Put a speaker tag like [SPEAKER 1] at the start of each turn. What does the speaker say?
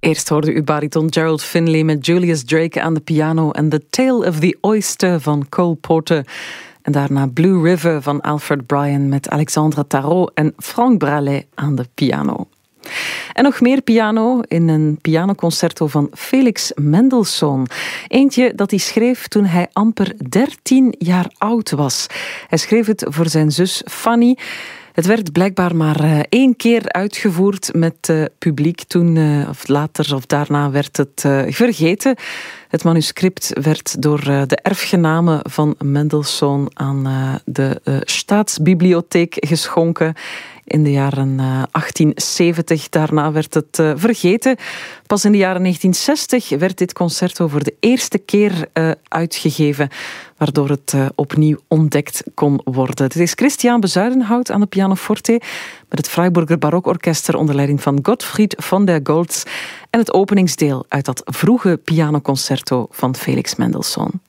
[SPEAKER 1] Eerst hoorde u bariton Gerald Finlay met Julius Drake aan de piano en The Tale of the Oyster van Cole Porter. En daarna Blue River van Alfred Bryan met Alexandra Tarot en Frank Bralet aan de piano. En nog meer piano in een pianoconcerto van Felix Mendelssohn. Eentje dat hij schreef toen hij amper 13 jaar oud was. Hij schreef het voor zijn zus Fanny. Het werd blijkbaar maar 1 keer uitgevoerd met publiek. Toen, of later of daarna, werd het vergeten. Het manuscript werd door de erfgenamen van Mendelssohn aan de Staatsbibliotheek geschonken in de jaren 1870. Daarna werd het vergeten. Pas in de jaren 1960 werd dit concerto voor de eerste keer uitgegeven, waardoor het opnieuw ontdekt kon worden. Het is Christian Bezuidenhout aan de pianoforte met het Freiburger Barokorkester onder leiding van Gottfried von der Goltz en het openingsdeel uit dat vroege pianoconcerto van Felix Mendelssohn.